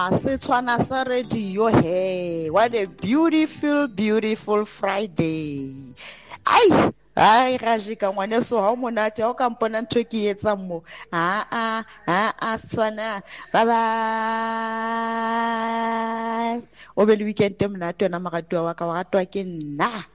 Setswana sa radio he. What a beautiful, beautiful Friday. Ai ga jika ngwaneso ha o monate ha o ka mpona ntho ke etsang mo. Setswana. Bye bye. O be le weekend e monate wena moratuwa wa ka wa ratwa ke nna.